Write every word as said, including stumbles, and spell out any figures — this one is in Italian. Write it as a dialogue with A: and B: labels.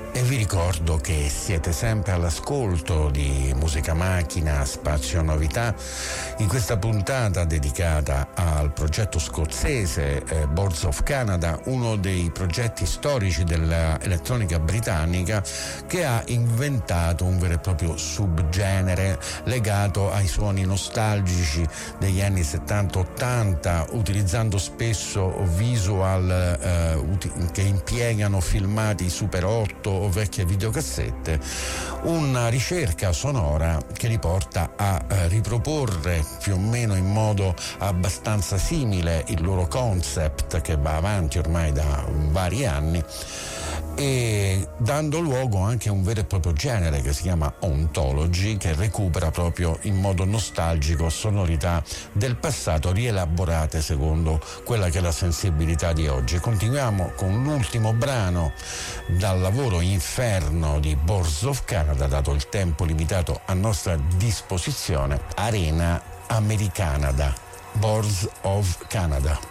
A: E vi ricordo che siete sempre all'ascolto di Musica Macchina, Spazio Novità, in questa puntata dedicata al progetto scozzese eh, Boards of Canada, uno dei progetti storici dell'elettronica britannica che ha inventato un vero e proprio subgenere legato ai suoni nostalgici degli anni settanta ottanta, utilizzando spesso visual eh, uti- che impiegano filmati Super otto o vecchie videocassette, una ricerca sonora che li porta a eh, riproporre più o meno in modo abbastanza simile il loro concept, che va avanti ormai da vari anni, e dando luogo anche a un vero e proprio genere che si chiama ontology, che recupera proprio in modo nostalgico sonorità del passato rielaborate secondo quella che è la sensibilità di oggi. Continuiamo con l'ultimo brano dal lavoro Inferno di Boards of Canada, dato il tempo limitato a nostra disposizione. Arena Americanada, Boards of Canada.